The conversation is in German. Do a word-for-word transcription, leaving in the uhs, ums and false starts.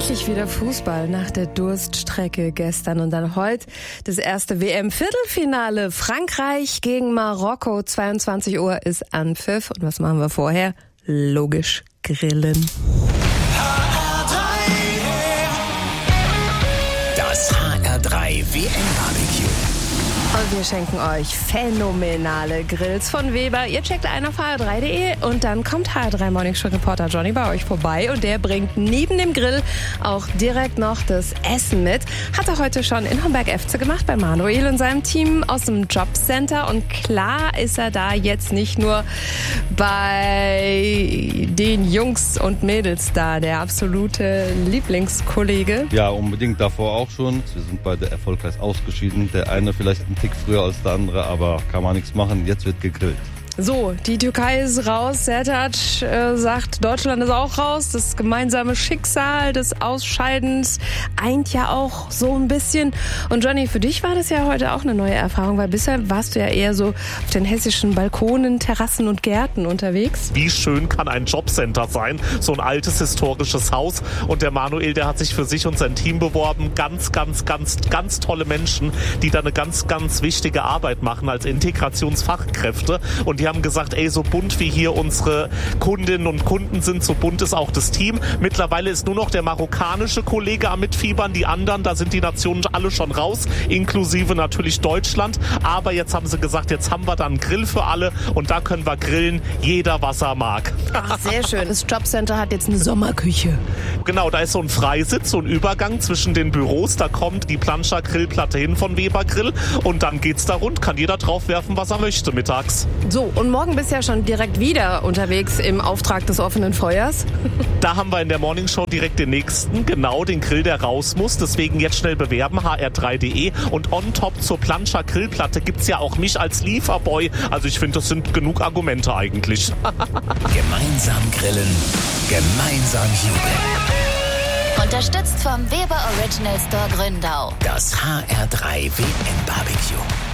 Endlich wieder Fußball nach der Durststrecke gestern und dann heute das erste W M-Viertelfinale. Frankreich gegen Marokko. zweiundzwanzig Uhr ist Anpfiff. Und was machen wir vorher? Logisch grillen. Das H R drei W M-Barbecue. Und wir schenken euch phänomenale Grills von Weber. Ihr checkt ein auf H R drei punkt de und dann kommt H R drei Morning Show Reporter Johnny bei euch vorbei und der bringt neben dem Grill auch direkt noch das Essen mit. Hat er heute schon in Homberg-Efze gemacht bei Manuel und seinem Team aus dem Jobcenter. Und klar ist er da jetzt nicht nur bei den Jungs und Mädels da, der absolute Lieblingskollege. Ja, unbedingt, davor auch schon. Wir sind beide erfolgreich ausgeschieden. Der eine vielleicht ein Tick früher als der andere, aber kann man nichts machen. Jetzt wird gegrillt. So, die Türkei ist raus. Sertac äh, sagt, Deutschland ist auch raus. Das gemeinsame Schicksal des Ausscheidens eint ja auch so ein bisschen. Und Johnny, für dich war das ja heute auch eine neue Erfahrung, weil bisher warst du ja eher so auf den hessischen Balkonen, Terrassen und Gärten unterwegs. Wie schön kann ein Jobcenter sein? So ein altes historisches Haus. Und der Manuel, der hat sich für sich und sein Team beworben. Ganz, ganz, ganz, ganz tolle Menschen, die da eine ganz, ganz wichtige Arbeit machen als Integrationsfachkräfte. Und die haben gesagt, ey, so bunt wie hier unsere Kundinnen und Kunden sind, so bunt ist auch das Team. Mittlerweile ist nur noch der marokkanische Kollege am Mitfiebern. Die anderen, da sind die Nationen alle schon raus, inklusive natürlich Deutschland. Aber jetzt haben sie gesagt, jetzt haben wir dann einen Grill für alle und da können wir grillen, jeder was er mag. Ach, sehr schön. Das Jobcenter hat jetzt eine Sommerküche. Genau, da ist so ein Freisitz, so ein Übergang zwischen den Büros. Da kommt die Plancha-Grillplatte hin von Weber Grill und dann geht's da rund. Kann jeder drauf werfen, was er möchte mittags. So, und morgen bist du ja schon direkt wieder unterwegs im Auftrag des offenen Feuers. Da haben wir in der Morning Show direkt den nächsten, genau den Grill, der raus muss. Deswegen jetzt schnell bewerben, H R drei punkt de. Und on top zur Plancha Grillplatte gibt's ja auch mich als Lieferboy. Also ich finde, das sind genug Argumente eigentlich. Gemeinsam grillen, gemeinsam jubeln. Unterstützt vom Weber Original Store Gründau. Das H R drei W M-Barbecue.